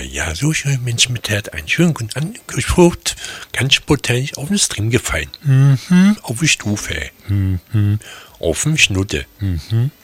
Ja, so schön, Menschen mit Herz, einen schönen guten Angebot, ganz spontan auf den Stream gefallen. Auf die Stufe. Auf den Schnutte.